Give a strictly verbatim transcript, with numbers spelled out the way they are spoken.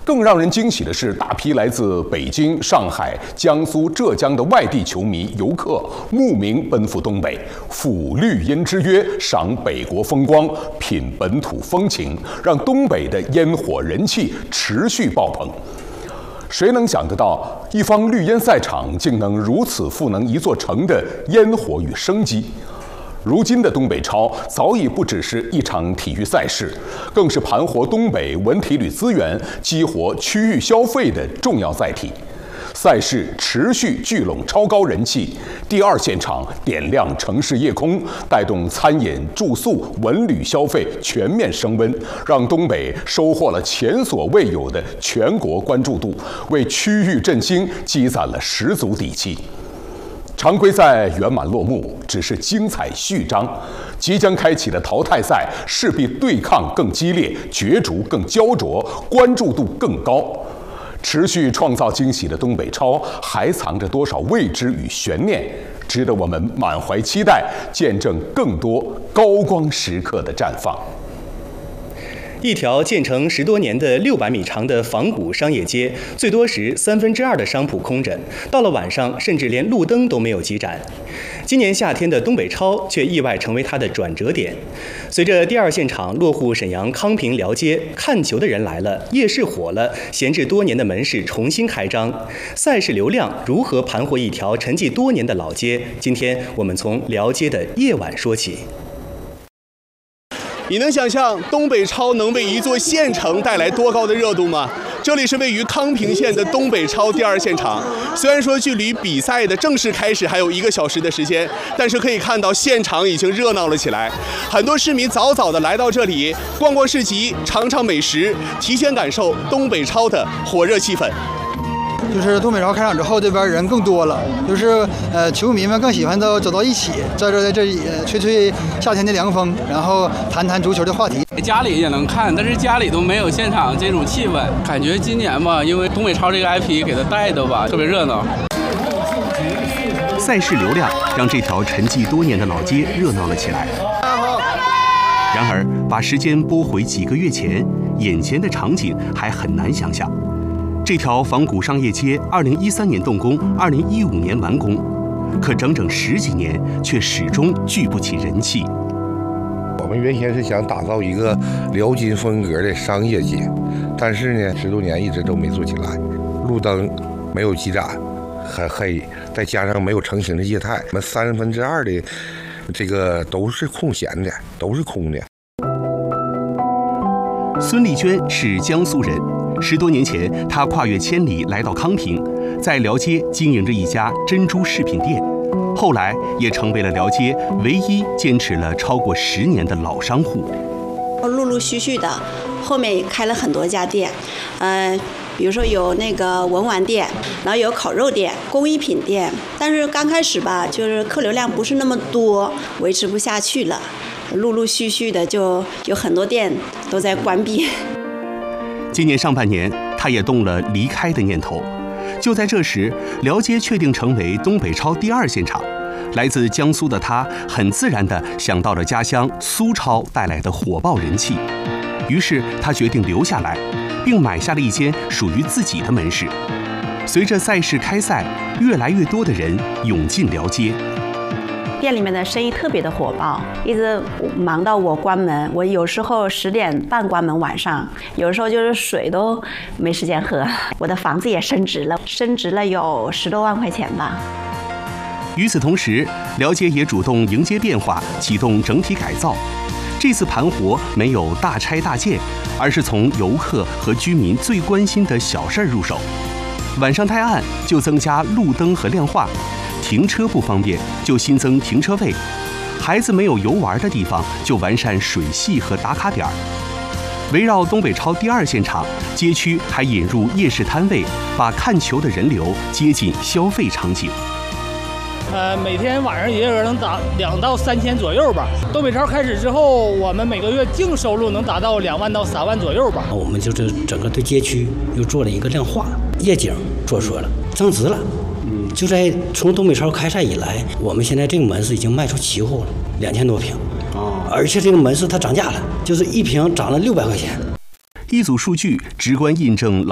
更让人惊喜的是，大批来自北京、上海、江苏、浙江的外地球迷、游客慕名奔赴东北，赴绿茵之约，赏北国风光，品本土风情，让东北的烟火人气持续爆棚。谁能想得到，一方绿茵赛场竟能如此赋能一座城的烟火与生机？如今的东北超早已不只是一场体育赛事，更是盘活东北文体旅资源、激活区域消费的重要载体。赛事持续聚拢超高人气，第二现场点亮城市夜空，带动餐饮、住宿、文旅消费全面升温，让东北收获了前所未有的全国关注度，为区域振兴积攒了十足底气。常规赛圆满落幕，只是精彩序章。即将开启的淘汰赛势必对抗更激烈，角逐更焦灼，关注度更高。持续创造惊喜的东北超，还藏着多少未知与悬念，值得我们满怀期待，见证更多高光时刻的绽放。 一条建成十多年的六百米长的仿古商业街，最多时三分之二的商铺空着，到了晚上甚至连路灯都没有几盏。今年夏天的东北超却意外成为它的转折点。随着第二现场落户沈阳康平辽街，看球的人来了，夜市火了，闲置多年的门市重新开张。赛事流量如何盘活一条沉寂多年的老街？今天我们从辽街的夜晚说起。 你能想象东北超能为一座县城带来多高的热度吗？这里是位于康平县的东北超第二现场。虽然说距离比赛的正式开始还有一个小时的时间，但是可以看到现场已经热闹了起来。很多市民早早的来到这里逛逛市集，尝尝美食，提前感受东北超的火热气氛。 就是东北超开场之后，这边人更多了，就是呃，球迷们更喜欢都走到一起，在这在这里吹吹夏天的凉风，然后谈谈足球的话题。 家里也能看，但是家里都没有现场这种气氛。感觉今年吧，因为东北超这个 I P 给它带的吧，特别热闹。 赛事流量让这条沉寂多年的老街热闹了起来。然而，把时间拨回几个月前，眼前的场景还很难想象。这条仿古商业街，二零一三年动工，二零一五年完工，可整整十几年却始终聚不起人气。 我们原先是想打造一个辽金风格的商业街，但是呢，十多年一直都没做起来。路灯没有几盏，很黑，再加上没有成型的业态，我们三分之二的这个都是空闲的，都是空的。 孙丽娟是江苏人。十多年前，她跨越千里来到康平，在辽街经营着一家珍珠饰品店，后来也成为了辽街唯一坚持了超过十年的老商户。 陆陆续续的，后面也开了很多家店，嗯、呃，比如说有那个文玩店，然后有烤肉店、工艺品店，但是刚开始吧，就是客流量不是那么多，维持不下去了，陆陆续续的就有很多店都在关闭。 今年上半年，他也动了离开的念头。就在这时，辽街确定成为东北超第二现场。来自江苏的他，很自然地想到了家乡苏超带来的火爆人气，于是他决定留下来，并买下了一间属于自己的门市。随着赛事开赛，越来越多的人涌进辽街。 店里面的生意特别的火爆，一直忙到我关门。我有时候十点半关门，晚上有时候就是水都没时间喝。我的房子也升值了，升值了有十多万块钱吧。 与此同时，辽街也主动迎接变化，启动整体改造。这次盘活没有大拆大建，而是从游客和居民最关心的小事入手。晚上太暗，就增加路灯和亮化。停车不方便，就新增停车位；孩子没有游玩的地方，就完善水系和打卡点儿。围绕东北超第二现场，街区还引入夜市摊位，把看球的人流接近消费场景。 呃，每天晚上营业额能达两到三千左右吧。东北超开始之后，我们每个月净收入能达到两万到三万左右吧。 我们就是整个对街区又做了一个亮化，夜景做出来了，增值了。嗯，就在从东北超开赛以来，我们现在这个门市已经卖出齐货了，两千多平。哦，而且这个门市它涨价了，就是一平涨了六百块钱。 一组数据直观印证